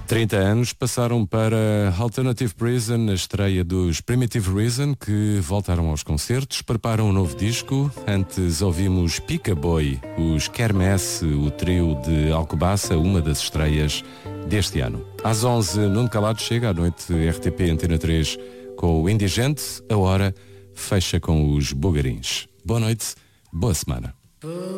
30 anos passaram para Alternative Prison, na estreia dos Primitive Reason, que voltaram aos concertos, preparam um novo disco. Antes ouvimos Pica Boy, os Kermesse, o trio de Alcobaça, uma das estreias deste ano. Às 11, Nuno Calado chega à noite RTP Antena 3 com o Indigente. A hora fecha com os Bugarins. Boa noite, boa semana.